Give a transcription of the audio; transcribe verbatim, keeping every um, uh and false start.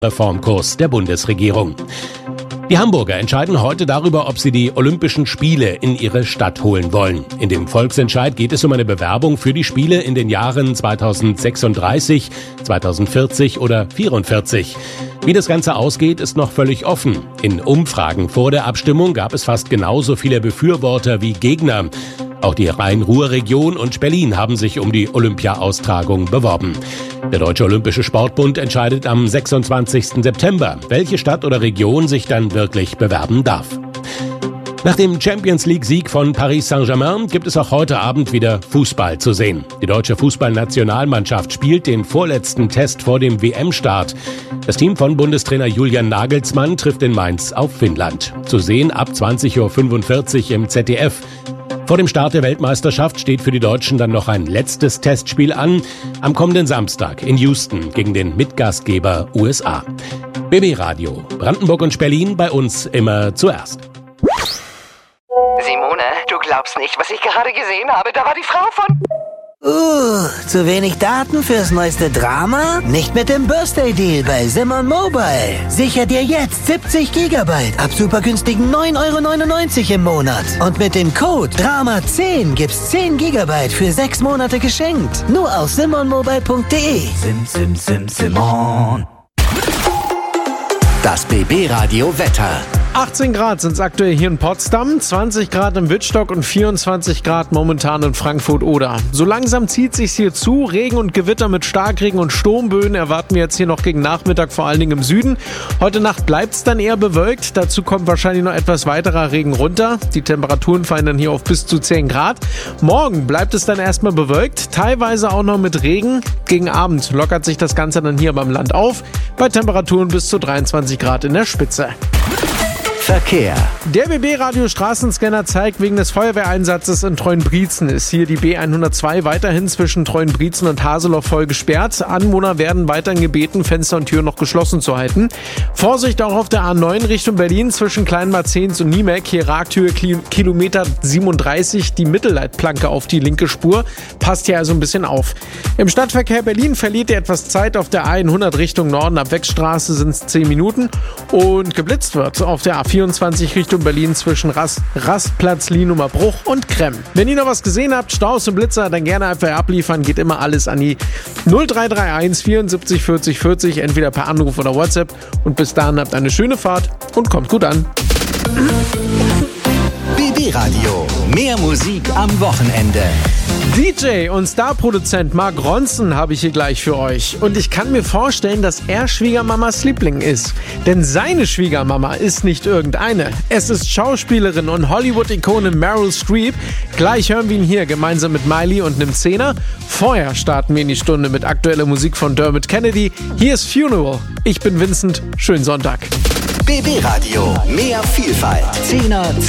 Reformkurs der Bundesregierung. Die Hamburger entscheiden heute darüber, ob sie die Olympischen Spiele in ihre Stadt holen wollen. In dem Volksentscheid geht es um eine Bewerbung für die Spiele in den Jahren zweitausendsechsunddreißig, zweitausendvierzig oder vierundvierzig. Wie das Ganze ausgeht, ist noch völlig offen. In Umfragen vor der Abstimmung gab es fast genauso viele Befürworter wie Gegner. Auch die Rhein-Ruhr-Region und Berlin haben sich um die Olympia-Austragung beworben. Der Deutsche Olympische Sportbund entscheidet am sechsundzwanzigsten September, welche Stadt oder Region sich dann wirklich bewerben darf. Nach dem Champions-League-Sieg von Paris Saint-Germain gibt es auch heute Abend wieder Fußball zu sehen. Die deutsche Fußballnationalmannschaft spielt den vorletzten Test vor dem W M-Start. Das Team von Bundestrainer Julian Nagelsmann trifft in Mainz auf Finnland. Zu sehen ab zwanzig Uhr fünfundvierzig im Z D F. Vor dem Start der Weltmeisterschaft steht für die Deutschen dann noch ein letztes Testspiel an, am kommenden Samstag in Houston gegen den Mitgastgeber U S A. B B Radio, Brandenburg und Berlin, bei uns immer zuerst. Simone, du glaubst nicht, was ich gerade gesehen habe. Da war die Frau von... Uh, zu wenig Daten fürs neueste Drama? Nicht mit dem Birthday-Deal bei Simon Mobile. Sicher dir jetzt siebzig Gigabyte ab super günstigen neun Euro neunundneunzig im Monat. Und mit dem Code Drama zehn gibt's zehn Gigabyte für sechs Monate geschenkt. Nur auf simon mobile punkt de. Sim, sim, sim, Simon. Das B B Radio Wetter. achtzehn Grad sind es aktuell hier in Potsdam, zwanzig Grad in Wittstock und vierundzwanzig Grad momentan in Frankfurt-Oder. So langsam zieht sich's hier zu. Regen und Gewitter mit Starkregen und Sturmböen erwarten wir jetzt hier noch gegen Nachmittag, vor allen Dingen im Süden. Heute Nacht bleibt's dann eher bewölkt. Dazu kommt wahrscheinlich noch etwas weiterer Regen runter. Die Temperaturen fallen dann hier auf bis zu zehn Grad. Morgen bleibt es dann erstmal bewölkt, teilweise auch noch mit Regen. Gegen Abend lockert sich das Ganze dann hier beim Land auf, bei Temperaturen bis zu dreiundzwanzig Grad in der Spitze. Verkehr. Der B B-Radio-Straßenscanner zeigt, wegen des Feuerwehreinsatzes in Treuenbrietzen ist hier die B hundertzwei weiterhin zwischen Treuenbrietzen und Haseloff voll gesperrt. Anwohner werden weiterhin gebeten, Fenster und Tür noch geschlossen zu halten. Vorsicht auch auf der A neun Richtung Berlin zwischen Kleinmarzens und Niemek. Hier ragt Höhe Kilometer siebenunddreißig die Mittelleitplanke auf die linke Spur. Passt hier also ein bisschen auf. Im Stadtverkehr Berlin verliert ihr etwas Zeit auf der A hundert Richtung Norden. Ab Wechstraße sind es zehn Minuten. Und geblitzt wird auf der A vierundzwanzig Richtung Berlin zwischen Rast, Rastplatz, Lienumer Bruch und Kremm. Wenn ihr noch was gesehen habt, Staus und Blitzer, dann gerne einfach abliefern. Geht immer alles an die null drei drei eins vierundsiebzig vierzig vierzig, entweder per Anruf oder WhatsApp. Und bis dahin habt eine schöne Fahrt und kommt gut an. B B Radio. Mehr Musik am Wochenende. D J und Starproduzent Mark Ronson habe ich hier gleich für euch. Und ich kann mir vorstellen, dass er Schwiegermamas Liebling ist. Denn seine Schwiegermama ist nicht irgendeine. Es ist Schauspielerin und Hollywood-Ikone Meryl Streep. Gleich hören wir ihn hier gemeinsam mit Miley und einem Zehner. Vorher starten wir in die Stunde mit aktueller Musik von Dermot Kennedy. Hier ist Funeral. Ich bin Vincent. Schönen Sonntag. B B Radio. Mehr Vielfalt. Zehner